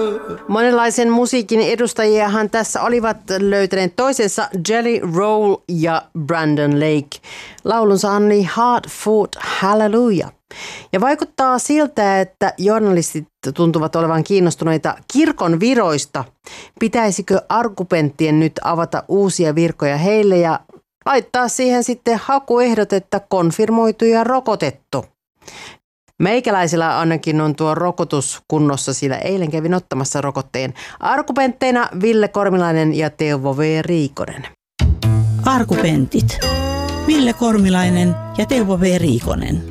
Monenlaisen musiikin edustajiahan tässä olivat löytäneet toisensa Jelly Roll ja Brandon Lake. Laulunsa oli Hard Fought Hallelujah. Ja vaikuttaa siltä, että journalistit tuntuvat olevan kiinnostuneita kirkon viroista. Pitäisikö arkupenttien nyt avata uusia virkoja heille ja laittaa siihen sitten hakuehdot, että konfirmoitu ja rokotettu? Meikäläisellä ainakin on tuo rokotus kunnossa, sillä eilen kävin ottamassa rokotteen. Arkupentteina Ville Kormilainen ja Teuvo V. Riikonen. Arkupentit. Ville Kormilainen ja Teuvo V. Riikonen.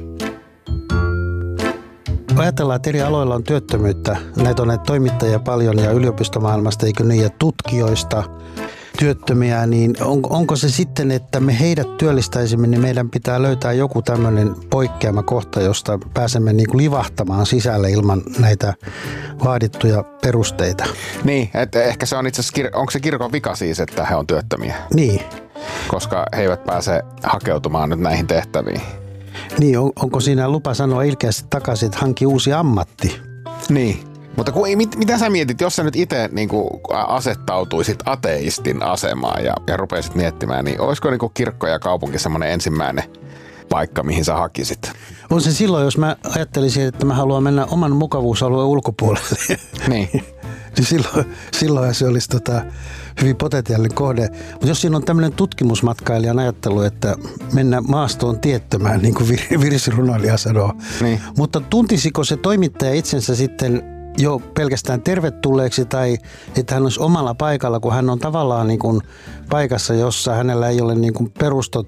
Ajatellaan, että eri aloilla on työttömyyttä. Näitä on näitä toimittajia paljon ja yliopistomaailmasta, eikö niin, ja tutkijoista työttömiä, niin onko se sitten, että me heidät työllistäisimme, niin meidän pitää löytää joku tämmöinen poikkeama kohta, josta pääsemme niin kuin livahtamaan sisälle ilman näitä vaadittuja perusteita. Niin, että ehkä se on itse asiassa, onko se kirkon vika siis, että he on työttömiä? Niin. Koska he eivät pääse hakeutumaan nyt näihin tehtäviin. Niin, onko siinä lupa sanoa ilkeästi takaisin, että hanki uusi ammatti? Niin. Mutta mitä sä mietit, jos sä nyt itse niin asettautuisit ateistin asemaan ja rupeisit miettimään, niin olisiko niin kirkko ja kaupunki semmoinen ensimmäinen paikka, mihin sä hakisit? On se silloin, jos mä ajattelisin, että mä haluan mennä oman mukavuusalueen ulkopuolelle. Niin. Niin silloin se olisi hyvin potentiaalinen kohde. Mutta jos siinä on tämmöinen tutkimusmatkailijan ajattelu, että mennä maastoon tiettömään, niin kuin virsirunoilija sanoo. Niin. Mutta tuntisiko se toimittaja itsensä sitten jo pelkästään tervetulleeksi tai että hän olisi omalla paikalla, kun hän on tavallaan niin kuin paikassa, jossa hänellä ei ole niin kuin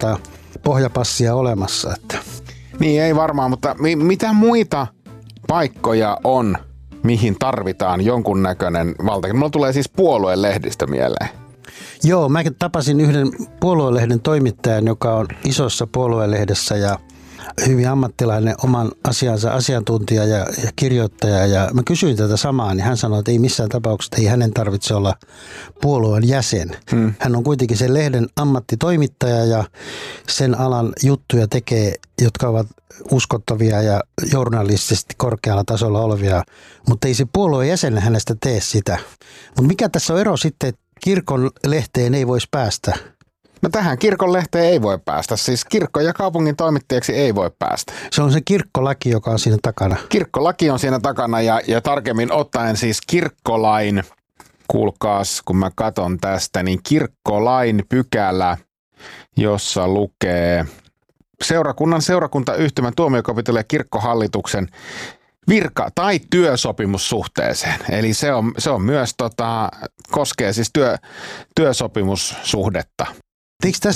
pohjapassia olemassa. Että. Niin ei varmaan, mutta mitä muita paikkoja on, mihin tarvitaan jonkunnäköinen valtakin? Mulla tulee siis puoluelehdistä mieleen. Joo, mä tapasin yhden puoluelehden toimittajan, joka on isossa puoluelehdessä ja hyvin ammattilainen oman asiansa asiantuntija ja kirjoittaja. Ja mä kysyin tätä samaa, niin hän sanoi, että ei missään tapauksessa, ei hänen tarvitse olla puolueen jäsen. Hän on kuitenkin sen lehden ammattitoimittaja ja sen alan juttuja tekee, jotka ovat uskottavia ja journalistisesti korkealla tasolla olevia, mutta ei se puolueen jäsen hänestä tee sitä. Mutta mikä tässä on ero sitten, että kirkon lehteen ei voisi päästä? No tähän kirkon lehteen ei voi päästä, siis kirkko- ja kaupungin toimittajaksi ei voi päästä. Se on se kirkkolaki, joka on siinä takana. Kirkkolaki on siinä takana ja tarkemmin ottaen siis kirkkolain, kuulkaas kun mä katon tästä, niin kirkkolain pykälä, jossa lukee seurakuntayhtymän tuomiokapitulin ja kirkkohallituksen virka- tai työsopimussuhteeseen. Eli se on myös koskee siis työsopimussuhdetta. Eikö